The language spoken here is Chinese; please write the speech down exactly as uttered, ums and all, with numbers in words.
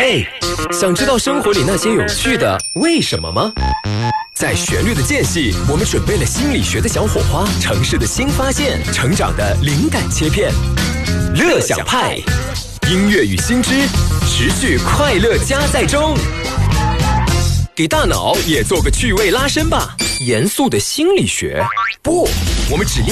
嘿，想知道生活里那些有趣的为什么吗？在旋律的间隙，我们准备了心理学的小火花，城市的新发现，成长的灵感切片。乐享派，音乐与新知持续快乐加载中。给大脑也做个趣味拉伸吧。严肃的心理学，不，我们只